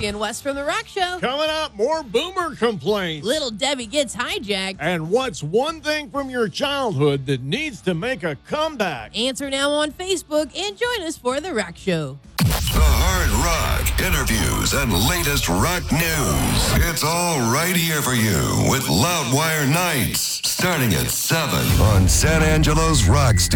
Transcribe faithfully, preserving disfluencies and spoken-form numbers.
Casey and Wes from The Rock Show. Coming up, more boomer complaints. Little Debbie gets hijacked. And what's one thing from your childhood that needs to make a comeback? Answer now on Facebook and join us for The Rock Show. The hard rock, interviews, and latest rock news. It's all right here for you with Loudwire Nights, starting at seven on San Angelo's Rock Station.